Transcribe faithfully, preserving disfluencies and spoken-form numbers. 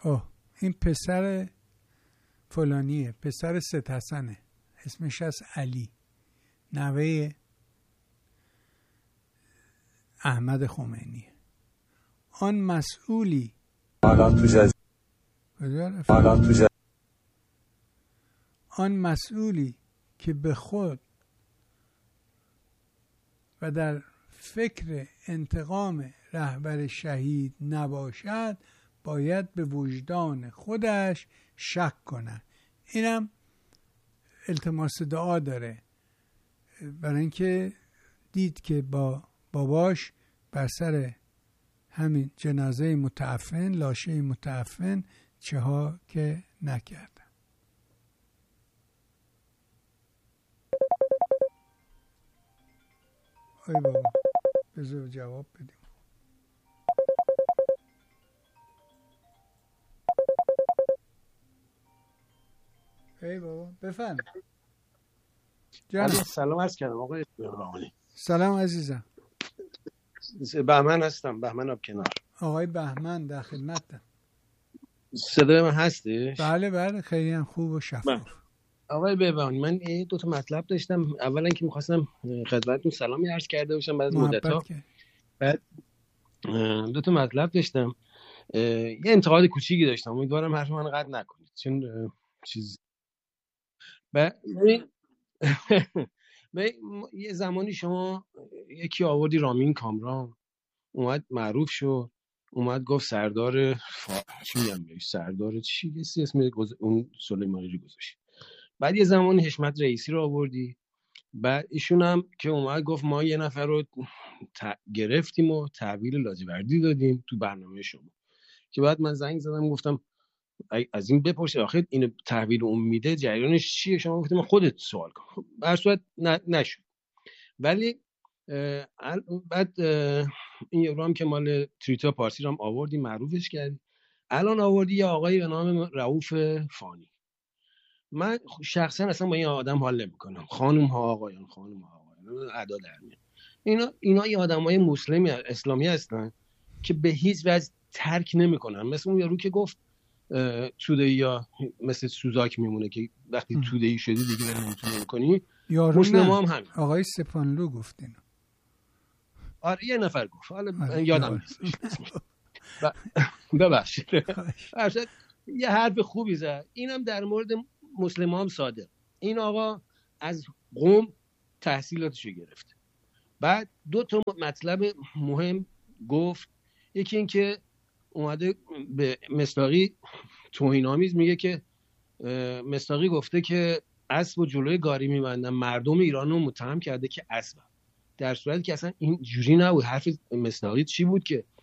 اوه این پسر فلانیه، پسر ست حسنه، اسمش از علی، نوه احمد خمینیه. آن مسئولی آن مسئولی که به خود و در فکر انتقام رهبر شهید نباشد باید به وجدان خودش شک کنه. اینم التماس دعا داره برای اینکه دید که با باباش بر سر همین جنازه متعفن، لاشه متعفن چه ها که نکردن. ای بابا بذار جواب بدیم. ای بابا بفهم. جان سلام عرض کردم آقای بهمنی. سلام عزیزم. بهمن هستم، بهمن آبکنار. آقای بهمن در خدمتم. صدای من هستی؟ بله بله خیلی هم خوب و شفاف. آقای بهمنی من دو تا مطلب داشتم. اولا که می‌خواستم خدمتتون سلامی عرض کرده باشم بعد از مدت‌ها. بعد دو تا مطلب داشتم. یه انتقاد کوچیکی داشتم، امیدوارم حرف من قطع نکنید چون چیز بعد یه زمانی شما یکی آوردی رامین کامران اومد معروف شد، اومد گفت سردار فا... چی میگم بهش، سردار چی کسی اسم گز... اون سلیمانی رو گذاشت. بعد یه زمانی حشمت رئیسی رو آوردی، بعد ایشون هم که اومد گفت ما یه نفر رو ت... گرفتیم و تحویل لاجوردی دادیم تو برنامه شما، که بعد من زنگ زدم گفتم از این بپرسید آخه اینو تحویل اون میده جریانش چیه؟ شما گفتم خودت سوال کن. به هر صورت نشد. ولی بعد این یورو هم که مال تریتا پارسی رو هم آوردی معروفش کردی، الان آوردی یه آقایی به نام رؤوف فانی. من شخصا اصلا با این آدم حال نمی‌کنم. خانم ها آقایان، خانم ها آقایان ادا در میاد. اینا اینا یه آدمای مسلمی اسلامی هستن که به هیچ وجه ترک نمی‌کنن. مثل اون یارو که گفت توده‌ای یا مثل سوزاک میمونه که وقتی توده‌ای شدی دیگه نمیتونی بکنی. مسلم هم همین. آقای سپانلو گفت اینو. آره یه نفر گفت، حالا یادم نیست. ببخشید. اصلا یه حرف خوبی زد. اینم در مورد مسلمان هم صادق. این آقا از قم تحصیلاتشو گرفت. بعد دو تا مطلب مهم گفت. یکی این که اومده به مصداقی توهین‌آمیز میگه که مصداقی گفته که اسب و جلوی گاری میبندن، مردم ایران رو متهم کرده که اسب، در صورتی که اصلا این جوری نبود. حرف مصداقی چی بود که